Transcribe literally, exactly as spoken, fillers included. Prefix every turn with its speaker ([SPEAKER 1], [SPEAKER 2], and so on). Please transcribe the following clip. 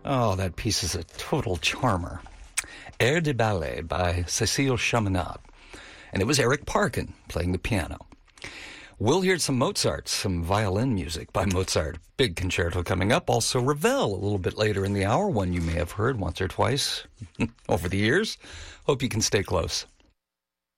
[SPEAKER 1] Oh, that piece is a total charmer. Air de Ballet by Cécile Chaminade. And it was Eric Parkin playing the piano. We'll hear some Mozart, some violin music by Mozart. Big concerto coming up. Also Ravel a little bit later in the hour, one you may have heard once or twice over the years. Hope you can stay close.